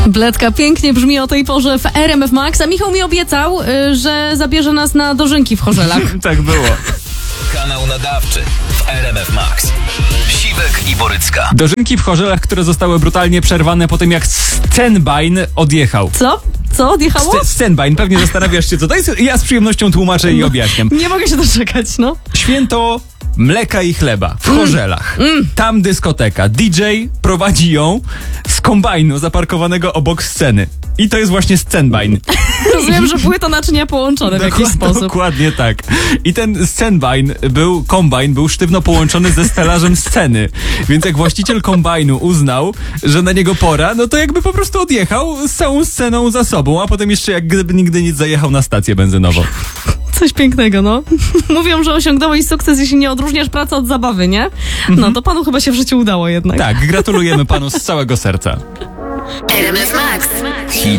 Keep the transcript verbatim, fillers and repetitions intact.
Bledka pięknie brzmi o tej porze w R M F Max, a Michał mi obiecał, y, że zabierze nas na dożynki w Chorzelach. Tak było. Kanał nadawczy w R M F Max. Siwek i Borycka. Dożynki w Chorzelach, które zostały brutalnie przerwane po tym, jak Stenbein odjechał. Co? Co? Odjechało? St- Stenbein, pewnie zastanawiasz się, co to jest. Ja z przyjemnością tłumaczę i objaśniam. Nie mogę się doczekać, no. Święto mleka i chleba w Chorzelach. Mm. Tam dyskoteka. D J prowadzi ją z kombajnu zaparkowanego obok sceny. I to jest właśnie Stenbein. Rozumiem, że były to naczynia połączone w jakiś sposób. Dokładnie tak. I ten Stenbein był, kombajn był sztywno połączony ze stelażem sceny. Więc jak właściciel kombajnu uznał, że na niego pora, no to jakby po prostu odjechał z całą sceną za sobą, a potem jeszcze jak gdyby nigdy nic zajechał na stację benzynową. Coś pięknego, no. Mówią, że osiągnąłeś sukces, jeśli nie odróżniasz pracy od zabawy, nie? No to panu chyba się w życiu udało jednak. Tak, gratulujemy panu z całego serca. R M F Max. Hit